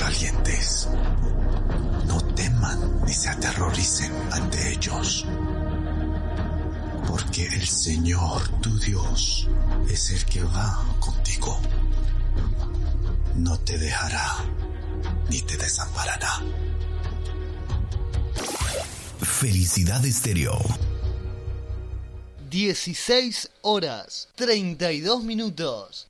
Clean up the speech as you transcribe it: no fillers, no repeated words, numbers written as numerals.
valientes. No teman ni se aterroricen ante ellos, porque el Señor tu Dios es el que va contigo. No te dejará ni te desamparará. Felicidad Estéreo. 16 horas 32 minutos.